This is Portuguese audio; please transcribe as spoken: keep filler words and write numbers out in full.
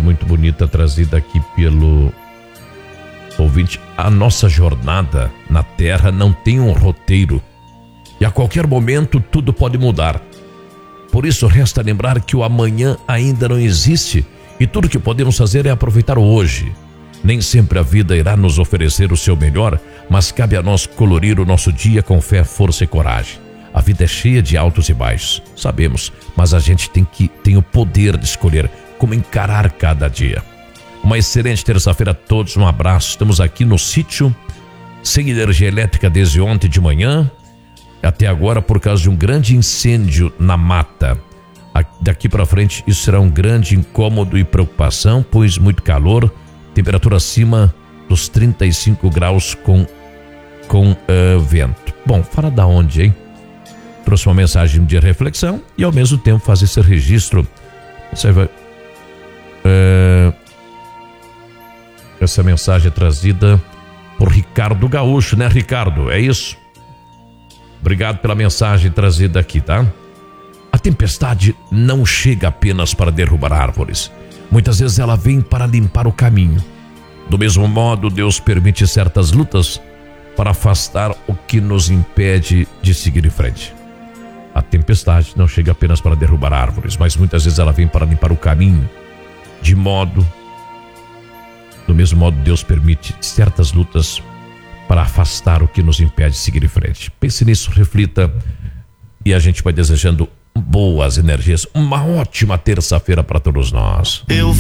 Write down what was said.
muito bonita trazida aqui pelo ouvinte. A nossa jornada na Terra não tem um roteiro e a qualquer momento tudo pode mudar. Por isso resta lembrar que o amanhã ainda não existe e tudo que podemos fazer é aproveitar o hoje. Nem sempre a vida irá nos oferecer o seu melhor, mas cabe a nós colorir o nosso dia com fé, força e coragem. A vida é cheia de altos e baixos, sabemos, mas a gente tem que tem o poder de escolher como encarar cada dia. Uma excelente terça-feira a todos, um abraço. Estamos aqui no sítio, sem energia elétrica desde ontem de manhã, até agora por causa de um grande incêndio na mata. Daqui para frente isso será um grande incômodo e preocupação, pois muito calor, temperatura acima dos trinta e cinco graus com, com uh, vento. Bom, fala da onde, hein? Trouxe uma mensagem de reflexão e ao mesmo tempo fazer esse registro. Você vai, uh, essa mensagem é trazida por Ricardo Gaúcho, né, Ricardo? É isso? Obrigado pela mensagem trazida aqui, tá? A tempestade não chega apenas para derrubar árvores. Muitas vezes ela vem para limpar o caminho. Do mesmo modo, Deus permite certas lutas para afastar o que nos impede de seguir em frente. A tempestade não chega apenas para derrubar árvores, mas muitas vezes ela vem para limpar o caminho. De modo, do mesmo modo, Deus permite certas lutas para afastar o que nos impede de seguir em frente. Pense nisso, reflita e a gente vai desejando boas energias. Uma ótima terça-feira para todos nós. Eu